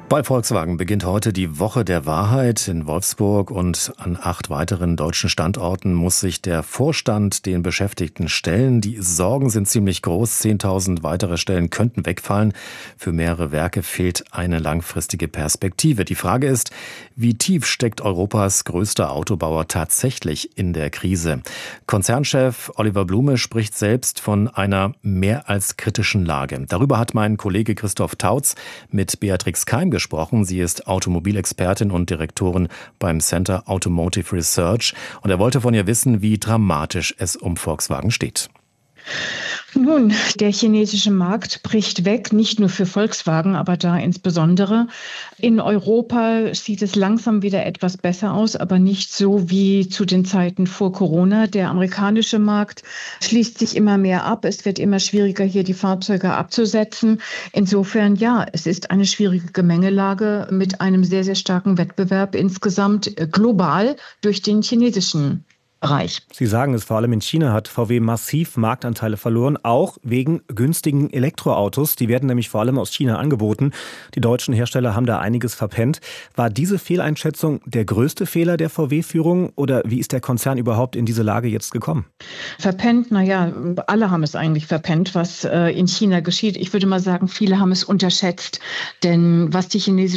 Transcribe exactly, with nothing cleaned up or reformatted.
Bei Volkswagen beginnt heute die Woche der Wahrheit. In Wolfsburg und an acht weiteren deutschen Standorten muss sich der Vorstand den Beschäftigten stellen. Die Sorgen sind ziemlich groß. zehntausend weitere Stellen könnten wegfallen. Für mehrere Werke fehlt eine langfristige Perspektive. Die Frage ist, wie tief steckt Europas größter Autobauer tatsächlich in der Krise? Konzernchef Oliver Blume spricht selbst von einer mehr als kritischen Lage. Darüber hat mein Kollege Christoph Tautz mit Beatrix Keim gesprochen. Sie ist Automobilexpertin und Direktorin beim Center Automotive Research. Und er wollte von ihr wissen, wie dramatisch es um Volkswagen steht. Nun, der chinesische Markt bricht weg, nicht nur für Volkswagen, aber da insbesondere. In Europa sieht es langsam wieder etwas besser aus, aber nicht so wie zu den Zeiten vor Corona. Der amerikanische Markt schließt sich immer mehr ab. Es wird immer schwieriger, hier die Fahrzeuge abzusetzen. Insofern, ja, es ist eine schwierige Gemengelage mit einem sehr, sehr starken Wettbewerb insgesamt global durch den chinesischen Bereich. Sie sagen es, vor allem in China hat V W massiv Marktanteile verloren, auch wegen günstigen Elektroautos. Die werden nämlich vor allem aus China angeboten. Die deutschen Hersteller haben da einiges verpennt. War diese Fehleinschätzung der größte Fehler der V W-Führung oder wie ist der Konzern überhaupt in diese Lage jetzt gekommen? Verpennt, naja, alle haben es eigentlich verpennt, was in China geschieht. Ich würde mal sagen, viele haben es unterschätzt, denn was die chinesische